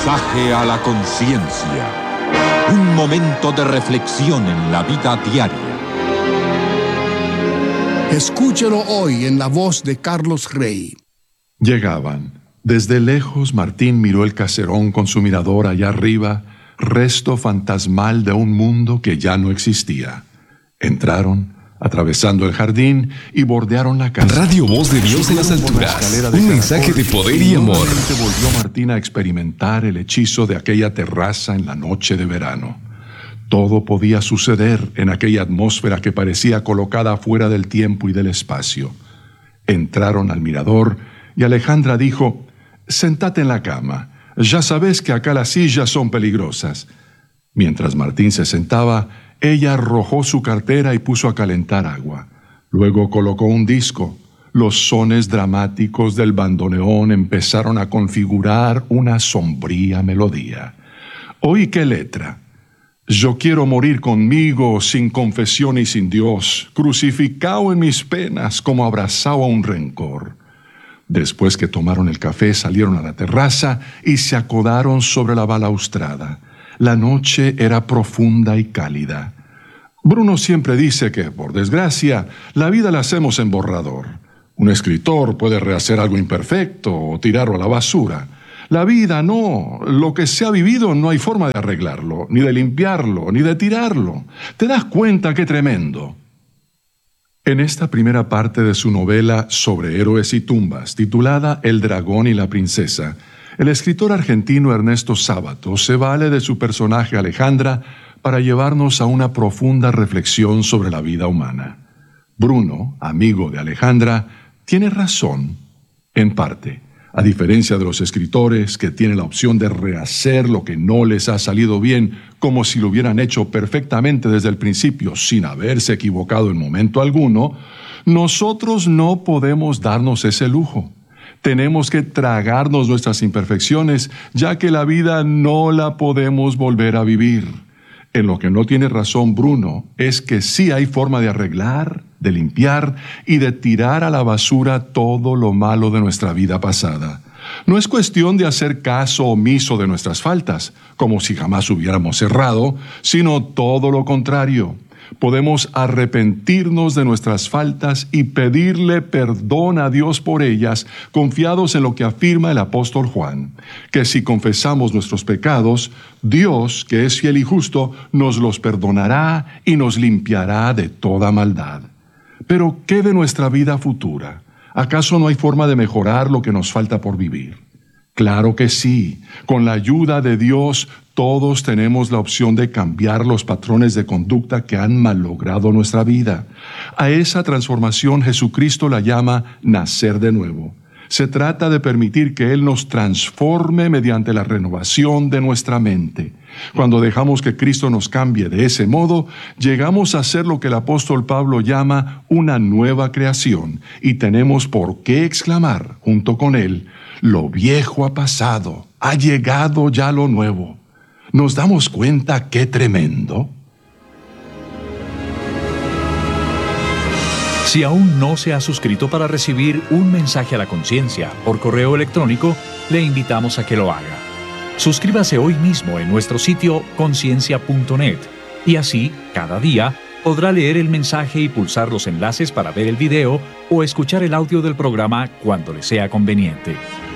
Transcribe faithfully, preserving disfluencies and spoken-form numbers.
Mensaje a la conciencia. Un momento de reflexión en la vida diaria. Escúchelo hoy en la voz de Carlos Rey. Llegaban. Desde lejos Martín miró el caserón con su mirador allá arriba, resto fantasmal de un mundo que ya no existía. Entraron, atravesando el jardín, y bordearon la casa. Radio Voz de Dios en las alturas. Un mensaje de poder y amor. Nuevamente volvió Martín a experimentar el hechizo de aquella terraza en la noche de verano. Todo podía suceder en aquella atmósfera que parecía colocada fuera del tiempo y del espacio. Entraron al mirador y Alejandra dijo: «Sentate en la cama. Ya sabes que acá las sillas son peligrosas». Mientras Martín se sentaba, ella arrojó su cartera y puso a calentar agua. Luego colocó un disco. Los sones dramáticos del bandoneón empezaron a configurar una sombría melodía. Oí qué letra. «Yo quiero morir conmigo, sin confesión y sin Dios, crucificado en mis penas como abrazado a un rencor». Después que tomaron el café, salieron a la terraza y se acodaron sobre la balaustrada. La noche era profunda y cálida. Bruno siempre dice que, por desgracia, la vida la hacemos en borrador. Un escritor puede rehacer algo imperfecto o tirarlo a la basura. La vida no. Lo que se ha vivido no hay forma de arreglarlo, ni de limpiarlo, ni de tirarlo. ¿Te das cuenta qué tremendo? En esta primera parte de su novela sobre héroes y tumbas, titulada El dragón y la princesa, el escritor argentino Ernesto Sábato se vale de su personaje Alejandra para llevarnos a una profunda reflexión sobre la vida humana. Bruno, amigo de Alejandra, tiene razón, en parte. A diferencia de los escritores que tienen la opción de rehacer lo que no les ha salido bien, como si lo hubieran hecho perfectamente desde el principio, sin haberse equivocado en momento alguno, nosotros no podemos darnos ese lujo. Tenemos que tragarnos nuestras imperfecciones, ya que la vida no la podemos volver a vivir. En lo que no tiene razón Bruno es que sí hay forma de arreglar, de limpiar y de tirar a la basura todo lo malo de nuestra vida pasada. No es cuestión de hacer caso omiso de nuestras faltas, como si jamás hubiéramos errado, sino todo lo contrario. Podemos arrepentirnos de nuestras faltas y pedirle perdón a Dios por ellas, confiados en lo que afirma el apóstol Juan, que si confesamos nuestros pecados, Dios, que es fiel y justo, nos los perdonará y nos limpiará de toda maldad. Pero, ¿qué de nuestra vida futura? ¿Acaso no hay forma de mejorar lo que nos falta por vivir? Claro que sí. Con la ayuda de Dios, todos tenemos la opción de cambiar los patrones de conducta que han malogrado nuestra vida. A esa transformación Jesucristo la llama nacer de nuevo. Se trata de permitir que Él nos transforme mediante la renovación de nuestra mente. Cuando dejamos que Cristo nos cambie de ese modo, llegamos a ser lo que el apóstol Pablo llama una nueva creación, y tenemos por qué exclamar, junto con él: «Lo viejo ha pasado, ha llegado ya lo nuevo». ¿Nos damos cuenta qué tremendo? Si aún no se ha suscrito para recibir un mensaje a la conciencia por correo electrónico, le invitamos a que lo haga. Suscríbase hoy mismo en nuestro sitio conciencia punto net y así, cada día, podrá leer el mensaje y pulsar los enlaces para ver el video o escuchar el audio del programa cuando le sea conveniente.